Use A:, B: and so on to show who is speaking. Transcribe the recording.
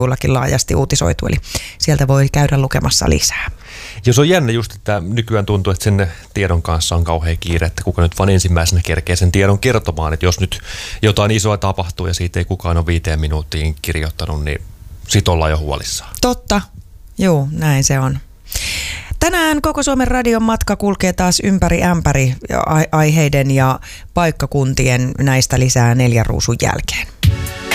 A: laajasti uutisoitu, eli sieltä voi käydä lukemassa lisää.
B: Ja se on jännä just, että nykyään tuntuu, että sen tiedon kanssa on kauhean kiire, että kuka nyt vaan ensimmäisenä kerkee sen tiedon kertomaan, että jos nyt jotain isoa tapahtuu ja siitä ei kukaan ole 5 minuuttiin kirjoittanut, niin sit ollaan jo huolissaan.
A: Totta, joo, näin se on. Tänään Koko Suomen radion matka kulkee taas ympäri ämpäri aiheiden ja paikkakuntien, näistä lisää 4 ruusun jälkeen.